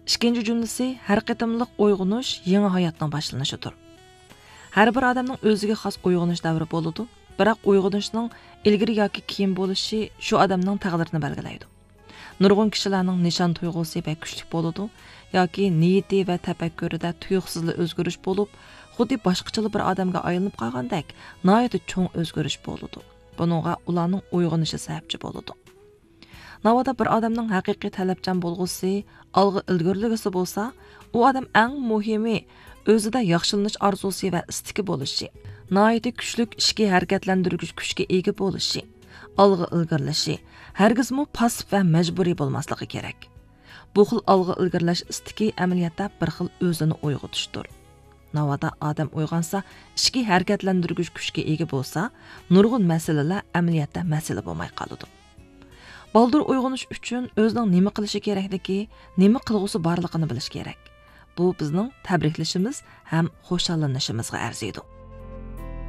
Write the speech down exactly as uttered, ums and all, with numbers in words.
İkinci cümlesi her qitimliq uyg'unish yangi hayotning boshlanishidir. Har bir odamning o'ziga xos uyg'onish davri bo'ladi, biroq uyg'onishning ilgari yoki keyin bo'lishi shu odamning taqdirini belgilaydi. Nurg'un kishilarning nishon tuyg'usi va kuchli bo'ladi yoki niyati va tafakkurida tuyuqsizli o'zgarish bo'lib, xuddi boshqacha bir odamga aylanib qolgandek, nihoyat cho'ng o'zgarish bo'ladi. Buningga ularning uyg'onishi sababchi bo'ladi. Navada bir odamning haqiqiy talabchan bo'lg'usi, olg'a ilgirligisi bo'lsa, u odam eng muhimi o'zida yaxshilanish orzusi va istiki bo'lishi, nihoyat kuchli ishga harakatlantiruvchi kuchga ega bo'lishi, olg'a ilgirlashi, hargizmi pasif va majburiy bo'lmasligi kerak. Bu xil olg'a ilgirlash istiki amaliyotda bir xil o'zini uyg'otishdir. Navada odam uyg'onsa, ishga harakatlantiruvchi kuchga ega bo'lsa, nurg'un masalalar amaliyotda masala bo'lmay qoladi. Baldur uyg'onish uchun o'zining nima qilishi kerakligi, nima qilg'usi borligini bilish kerak. Bu bizning tabriklashimiz ham xo'shallanishimizga arziydi.